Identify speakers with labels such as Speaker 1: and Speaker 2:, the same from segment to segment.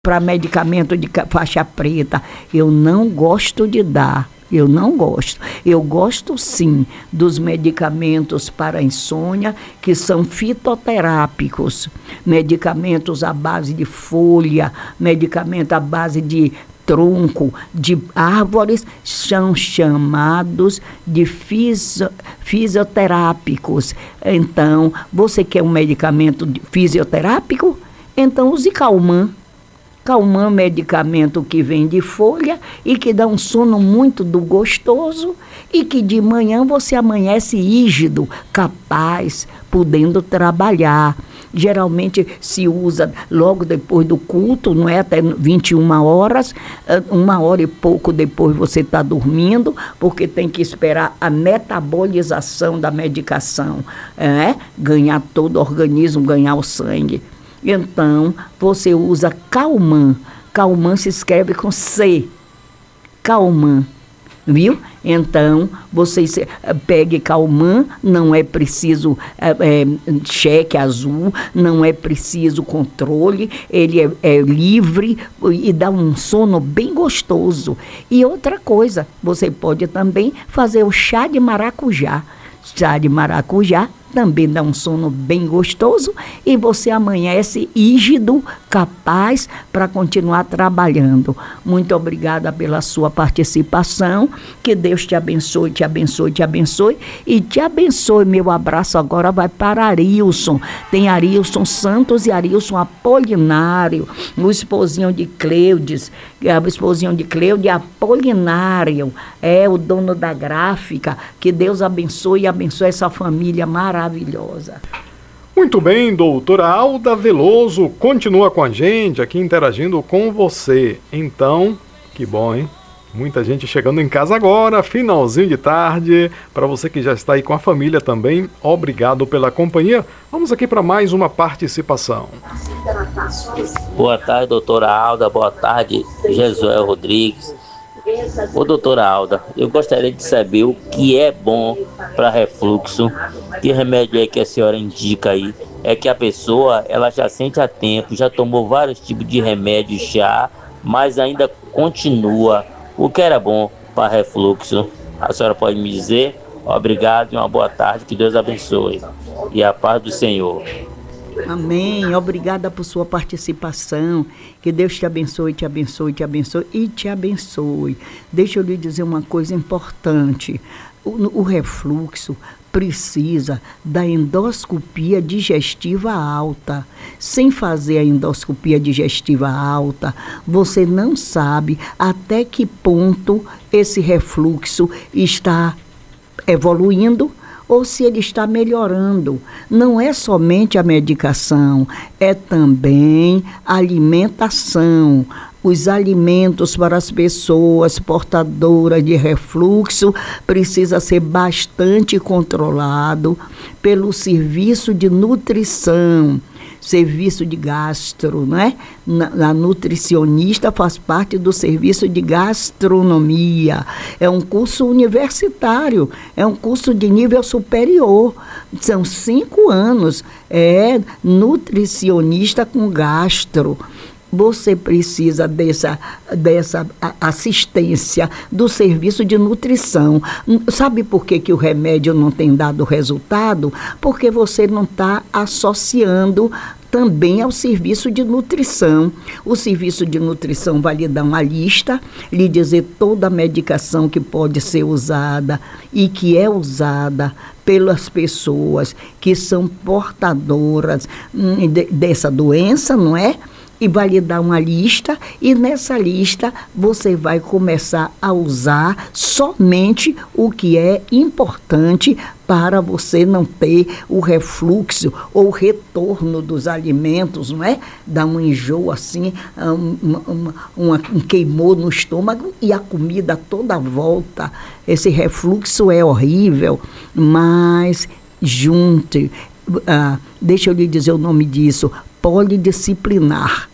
Speaker 1: para medicamento de faixa preta, eu não gosto de dar. Eu não gosto. Eu gosto sim dos medicamentos para insônia, que são fitoterápicos. Medicamentos à base de folha, medicamento à base de tronco, de árvores, são chamados de fisioterápicos. Então, você quer um medicamento fisioterápico? Então use Calman. Calman, medicamento que vem de folha e que dá um sono muito gostoso e que de manhã você amanhece rígido, capaz, podendo trabalhar. Geralmente se usa logo depois do culto, não é? Até 21 horas, 1 hora e pouco depois você está dormindo, porque tem que esperar a metabolização da medicação, ganhar todo o organismo, ganhar o sangue. Então, você usa Calman. Calman se escreve com C. Calman, viu? Então, você pegue Calman, não é preciso cheque azul, não é preciso controle, ele é livre e dá um sono bem gostoso. E outra coisa, você pode também fazer o chá de maracujá. Chá de maracujá também dá um sono bem gostoso e você amanhece rígido, capaz para continuar trabalhando. Muito obrigada pela sua participação, que Deus te abençoe, te abençoe, te abençoe e te abençoe. Meu abraço agora vai para Arilson. Tem Arilson Santos e Arilson Apolinário, o esposinho de Cleudes, o esposinho de Cleude Apolinário, é o dono da gráfica. Que Deus abençoe e abençoe essa família maravilhosa.
Speaker 2: Muito bem, doutora Alda Veloso continua com a gente aqui interagindo com você. Então, que bom, hein? Muita gente chegando em casa agora, finalzinho de tarde. Para você que já está aí com a família também, obrigado pela companhia. Vamos aqui para mais uma participação.
Speaker 3: Boa tarde, doutora Alda. Boa tarde, Jesuel Rodrigues. Ô, doutora Alda, eu gostaria de saber o que é bom para refluxo. Que remédio é que a senhora indica aí? É que a pessoa, ela já sente há tempo, já tomou vários tipos de remédios já, mas ainda continua. O que era bom para refluxo? A senhora pode me dizer? Obrigado e uma boa tarde, que Deus abençoe. E a paz do Senhor.
Speaker 1: Amém. Obrigada por sua participação. Que Deus te abençoe, te abençoe, te abençoe e te abençoe. Deixa eu lhe dizer uma coisa importante. O refluxo precisa da endoscopia digestiva alta. Sem fazer a endoscopia digestiva alta, você não sabe até que ponto esse refluxo está evoluindo ou se ele está melhorando. Não é somente a medicação, é também a alimentação. Os alimentos para as pessoas portadoras de refluxo precisa ser bastante controlado pelo serviço de nutrição, serviço de gastro, né? A nutricionista faz parte do serviço de gastronomia. É um curso universitário, é um curso de nível superior. São 5 anos, é nutricionista com gastro. Você precisa dessa assistência do serviço de nutrição. Sabe por que o remédio não tem dado resultado? Porque você não está associando também ao serviço de nutrição. O serviço de nutrição vai lhe dar uma lista, lhe dizer toda a medicação que pode ser usada e que é usada pelas pessoas que são portadoras dessa doença, não é? E vai lhe dar uma lista, e nessa lista você vai começar a usar somente o que é importante para você não ter o refluxo ou o retorno dos alimentos, não é? Dá um enjoo assim, um queimou no estômago e a comida toda volta. Esse refluxo é horrível, mas junte, deixa eu lhe dizer o nome disso, polidisciplinar.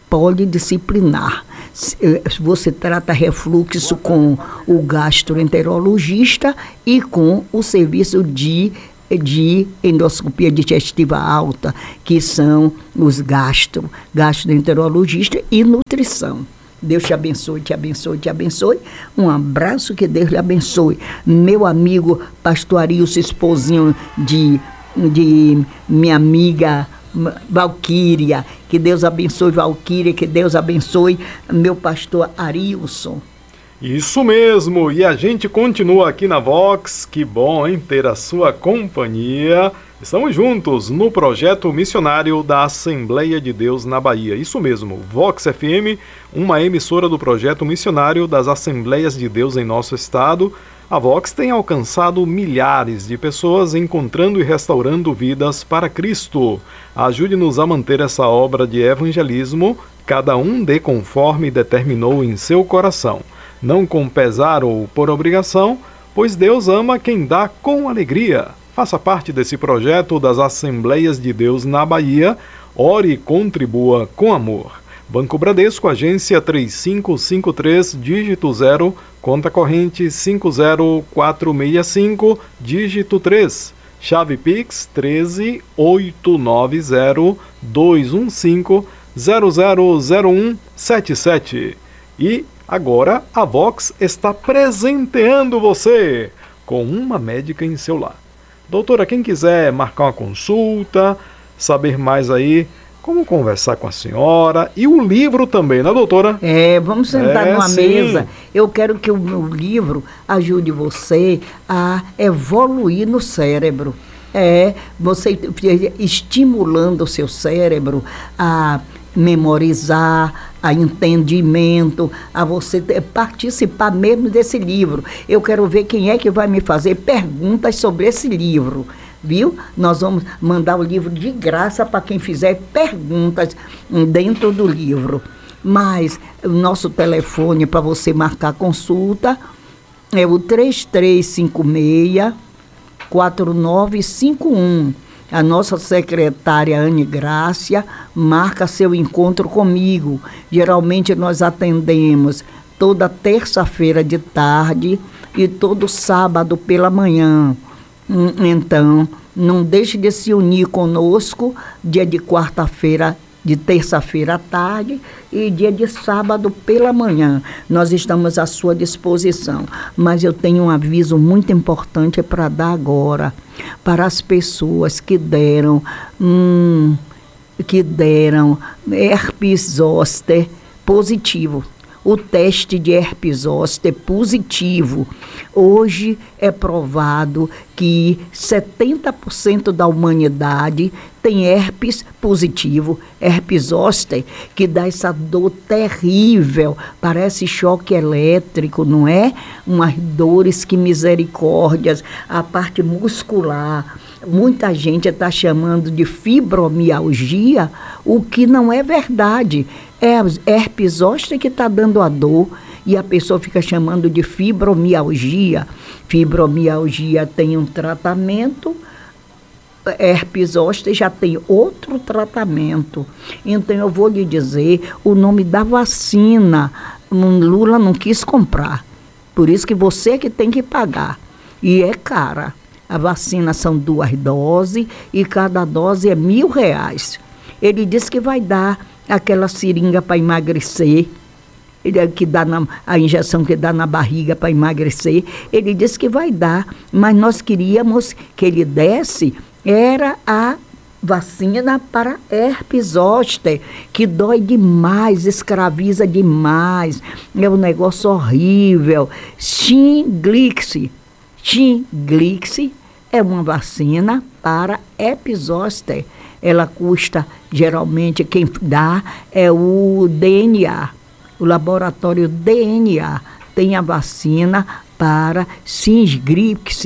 Speaker 1: Você trata refluxo com o gastroenterologista e com o serviço de de endoscopia digestiva alta, que são os gastroenterologista e nutrição. Deus te abençoe, te abençoe, te abençoe. Um abraço, que Deus lhe abençoe. Meu amigo pastor Arilson, esposinho de minha amiga Valquíria, que Deus abençoe Valquíria, que Deus abençoe meu pastor Arilson.
Speaker 2: Isso mesmo, e a gente continua aqui na Vox. Que bom, hein, ter a sua companhia. Estamos juntos no projeto missionário da Assembleia de Deus na Bahia. Isso mesmo, Vox FM, uma emissora do projeto missionário das Assembleias de Deus em nosso estado. A Vox tem alcançado milhares de pessoas, encontrando e restaurando vidas para Cristo. Ajude-nos a manter essa obra de evangelismo, cada um dê conforme determinou em seu coração, não com pesar ou por obrigação, pois Deus ama quem dá com alegria. Faça parte desse projeto das Assembleias de Deus na Bahia. Ore e contribua com amor. Banco Bradesco, agência 3553, dígito 0, conta corrente 50465, dígito 3. Chave Pix 13-890-215-000177. E agora a Vox está presenteando você com uma médica em seu lar. Doutora, quem quiser marcar uma consulta, saber mais aí, como conversar com a senhora, e o livro também, né, doutora?
Speaker 1: Vamos sentar numa mesa. Eu quero que o meu livro ajude você a evoluir no cérebro. Você estimulando o seu cérebro a memorizar, a entendimento, a você participar mesmo desse livro. Eu quero ver quem é que vai me fazer perguntas sobre esse livro, viu? Nós vamos mandar o livro de graça para quem fizer perguntas dentro do livro. Mas o nosso telefone para você marcar consulta é o 3356-4951. A nossa secretária Anne Grácia marca seu encontro comigo. Geralmente nós atendemos toda terça-feira de tarde e todo sábado pela manhã. Então, não deixe de se unir conosco dia de quarta-feira, de terça-feira à tarde e dia de sábado pela manhã. Nós estamos à sua disposição. Mas eu tenho um aviso muito importante para dar agora para as pessoas que deram herpes zoster positivo. O teste de herpes zoster positivo. Hoje é provado que 70% da humanidade tem herpes positivo, herpes zoster, que dá essa dor terrível, parece choque elétrico, não é? Umas dores, que misericórdias, a parte muscular. Muita gente está chamando de fibromialgia, o que não é verdade. É a herpes zoster que está dando a dor e a pessoa fica chamando de fibromialgia. Fibromialgia tem um tratamento, herpes zoster já tem outro tratamento. Então eu vou lhe dizer o nome da vacina. Lula não quis comprar, por isso que você que tem que pagar. E é cara. A vacina são 2 doses e cada dose é R$1.000. Ele disse que vai dar aquela seringa para emagrecer, que dá a injeção que dá na barriga para emagrecer. Ele disse que vai dar, mas nós queríamos que ele desse, era a vacina para herpes zoster, que dói demais, escraviza demais, é um negócio horrível. Shingrix é uma vacina para herpes zoster. Ela custa, geralmente, quem dá é o DNA. O laboratório DNA tem a vacina para Shingrix.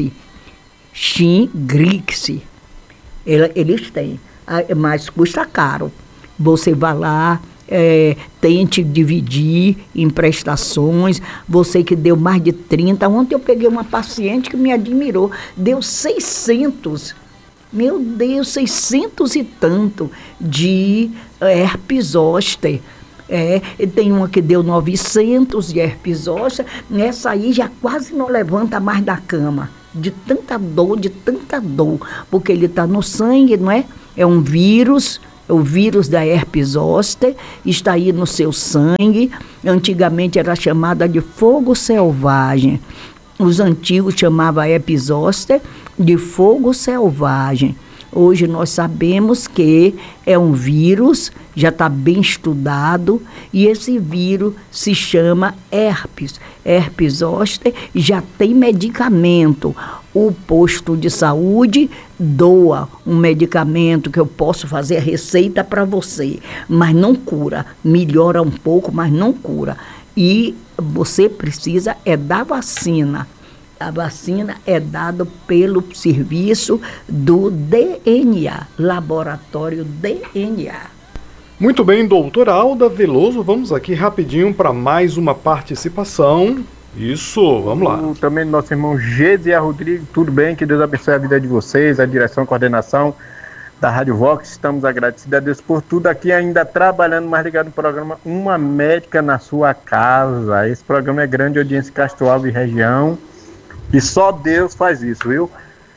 Speaker 1: Eles têm, mas custa caro. Você vai lá, tente dividir em prestações. Você que deu mais de 30. Ontem eu peguei uma paciente que me admirou. Deu 600. Meu Deus, 600 e tanto de herpes zoster. Tem uma que deu 900 de herpes zoster. Essa aí já quase não levanta mais da cama. de tanta dor, porque ele está no sangue, não é? É um vírus, é o vírus da herpes zoster, está aí no seu sangue. Antigamente era chamada de fogo selvagem. Os antigos chamavam a herpes zoster de fogo selvagem. Hoje nós sabemos que é um vírus, já está bem estudado, e esse vírus se chama herpes. Herpes zoster já tem medicamento. O posto de saúde doa um medicamento que eu posso fazer a receita para você, mas não cura. Melhora um pouco, mas não cura. E você precisa da vacina. A vacina é dada pelo serviço do DNA, Laboratório DNA.
Speaker 2: Muito bem, doutora Alda Veloso, vamos aqui rapidinho para mais uma participação. Isso, vamos lá.
Speaker 4: Também nosso irmão Gésia Rodrigues, tudo bem? Que Deus abençoe a vida de vocês, a direção e coordenação da Rádio Vox. Estamos agradecidos a Deus por tudo aqui, ainda trabalhando, mais ligado no programa Uma Médica na Sua Casa. Esse programa é grande audiência em Castro Alves e região. E só Deus faz isso, viu?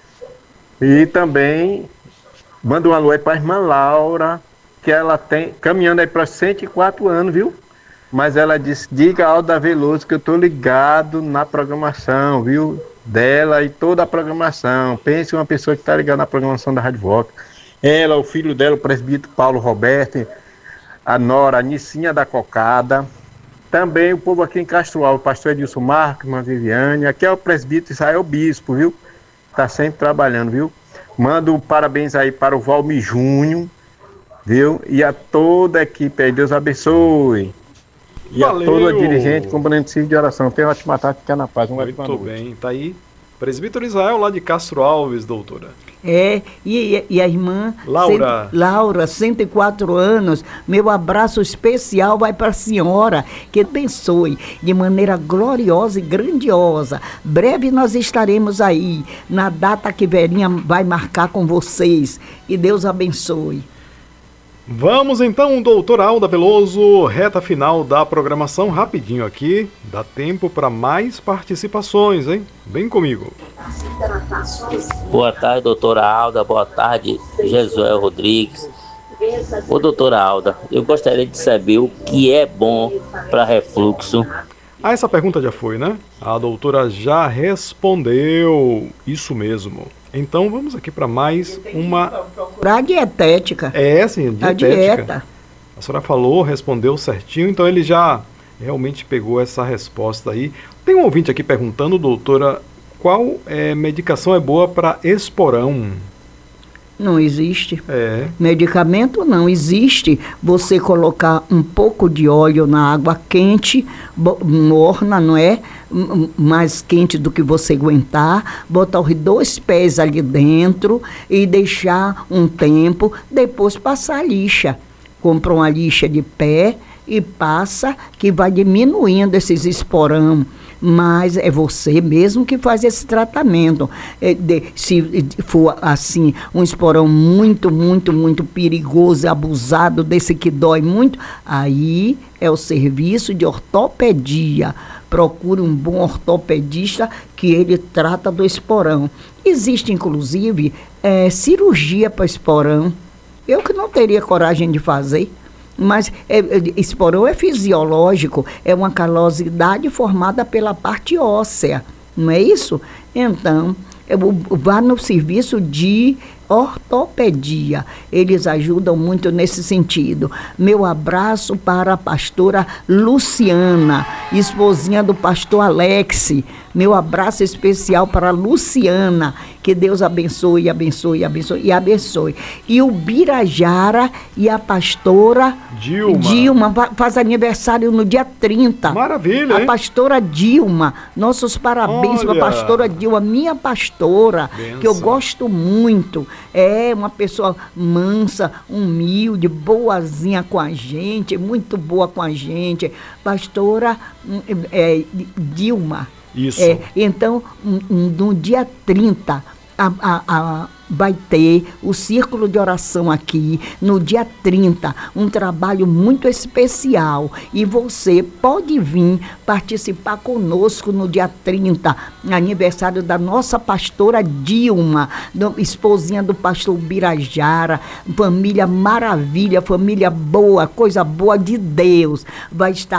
Speaker 4: E também manda um alô aí para a irmã Laura, que ela tem, caminhando aí para 104 anos, viu? Mas ela disse, diga a Alda Veloso que eu tô ligado na programação, viu? Dela e toda a programação. Pense uma pessoa que está ligada na programação da Rádio Vox. Ela, o filho dela, o presbítero Paulo Roberto, a nora, a Nicinha da Cocada. Também o povo aqui em Castro Alves, o pastor Edilson Marques, irmã Viviane, aqui é o presbítero Israel Bispo, viu? Tá sempre trabalhando, viu? Mando parabéns aí para o Valmir Júnior, viu? E a toda a equipe aí, Deus abençoe. E
Speaker 2: Valeu.
Speaker 4: A toda a dirigente, componente de oração. Tenha uma ótima tarde, fica na paz.
Speaker 2: Muito bem, tá aí. Presbítero Israel lá de Castro Alves, doutora.
Speaker 1: E a irmã
Speaker 2: Laura.
Speaker 1: 104 anos, meu abraço especial vai para a senhora, que abençoe de maneira gloriosa e grandiosa. Breve nós estaremos aí, na data que Verinha vai marcar com vocês. Que Deus abençoe.
Speaker 2: Vamos então, doutora Alda Veloso, reta final da programação, rapidinho aqui, dá tempo para mais participações, hein? Vem comigo.
Speaker 3: Boa tarde, doutora Alda, boa tarde, Jesuel Rodrigues. Ô, doutora Alda, eu gostaria de saber o que é bom para refluxo.
Speaker 2: Ah, essa pergunta já foi, né? A doutora já respondeu, isso mesmo. Então vamos aqui para mais uma...
Speaker 1: Para a dietética.
Speaker 2: Sim, dietética.
Speaker 1: A dieta.
Speaker 2: A senhora falou, respondeu certinho, então ele já realmente pegou essa resposta aí. Tem um ouvinte aqui perguntando, doutora, qual medicação é boa para esporão?
Speaker 1: Não existe.
Speaker 2: É.
Speaker 1: Medicamento não existe. Você colocar um pouco de óleo na água quente, morna, não é? Mais quente do que você aguentar, botar os 2 pés ali dentro e deixar um tempo, depois passar a lixa. Compra uma lixa de pé e passa, que vai diminuindo esses esporão. Mas é você mesmo que faz esse tratamento. Se for assim, um esporão muito, muito, muito perigoso, abusado, desse que dói muito, aí é o serviço de ortopedia. Procure um bom ortopedista que ele trata do esporão. Existe, inclusive, cirurgia para esporão. Eu que não teria coragem de fazer. Mas esporão é fisiológico, é uma calosidade formada pela parte óssea, não é isso? Então, vá no serviço de ortopedia, eles ajudam muito nesse sentido. Meu abraço para a pastora Luciana, esposinha do pastor Alex. Meu abraço especial para a Luciana, que Deus abençoe, abençoe, abençoe e abençoe. E o Birajara e a pastora Dilma faz aniversário no dia 30.
Speaker 2: Maravilha, hein?
Speaker 1: A pastora Dilma, nossos parabéns para a pastora Dilma, minha pastora,
Speaker 2: Benção.
Speaker 1: Que eu gosto muito. É uma pessoa mansa, humilde, boazinha com a gente, muito boa com a gente. Pastora Dilma.
Speaker 2: Isso.
Speaker 1: Então, no dia 30, vai ter o Círculo de Oração aqui no dia 30, um trabalho muito especial. E você pode vir participar conosco no dia 30, aniversário da nossa pastora Dilma, esposinha do pastor Birajara, família maravilha, família boa, coisa boa de Deus. Vai estar